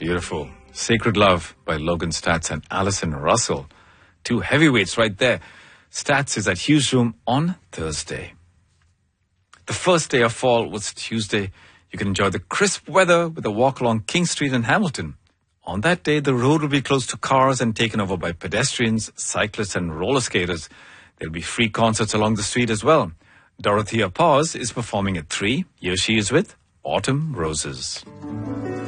Beautiful. Sacred Love by Logan Stats and Alison Russell. Two heavyweights right there. Stats is at Hughes Room on Thursday. The first day of fall was Tuesday. You can enjoy the crisp weather with a walk along King Street in Hamilton. On that day, the road will be closed to cars and taken over by pedestrians, cyclists and roller skaters. There'll be free concerts along the street as well. Dorothea Paz is performing at 3. Here she is with Autumn Roses.